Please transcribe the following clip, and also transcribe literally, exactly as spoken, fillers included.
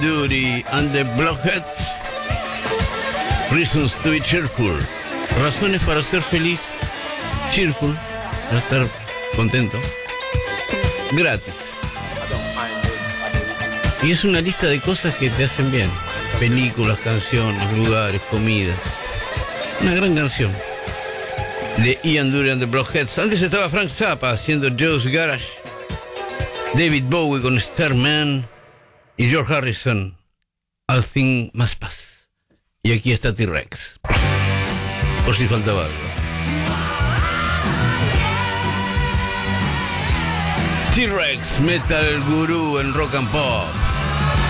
Duty and the Blockheads. Reasons to be cheerful. Razones para ser feliz. Cheerful. Para estar contento. Gratis. Y es una lista de cosas que te hacen bien. Películas, canciones, lugares, comidas. Una gran canción. De Ian Dury and the Blockheads. Antes estaba Frank Zappa haciendo Joe's Garage. David Bowie con Starman. Y George Harrison, All Things Must Pass. Y aquí está T-Rex, por si faltaba algo. T-Rex, Metal Gurú en Rock and Pop.